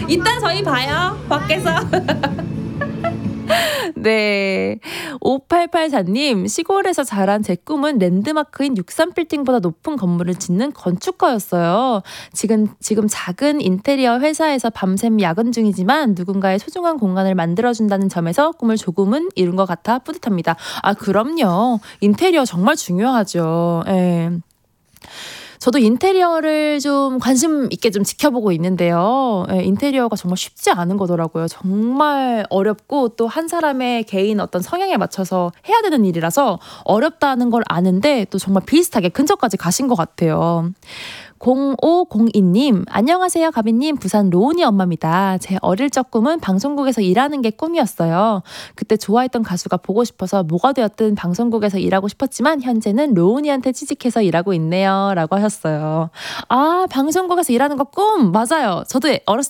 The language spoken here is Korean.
이따 저희 봐요. 밖에서. 네. 5884님, 시골에서 자란 제 꿈은 랜드마크인 63빌딩보다 높은 건물을 짓는 건축가였어요. 지금 작은 인테리어 회사에서 밤샘 야근 중이지만 누군가의 소중한 공간을 만들어준다는 점에서 꿈을 조금은 이룬 것 같아 뿌듯합니다. 아, 그럼요. 인테리어 정말 중요하죠. 예. 저도 인테리어를 좀 관심 있게 좀 지켜보고 있는데요. 예, 인테리어가 정말 쉽지 않은 거더라고요. 정말 어렵고 또 한 사람의 개인 어떤 성향에 맞춰서 해야 되는 일이라서 어렵다는 걸 아는데 또 정말 비슷하게 근처까지 가신 것 같아요. 0502님, 안녕하세요, 가비님. 부산 로운이 엄마입니다. 제 어릴 적 꿈은 방송국에서 일하는 게 꿈이었어요. 그때 좋아했던 가수가 보고 싶어서 뭐가 되었든 방송국에서 일하고 싶었지만 현재는 로운이한테 취직해서 일하고 있네요. 라고 하셨어요. 아, 방송국에서 일하는 거 꿈! 맞아요. 저도 어렸을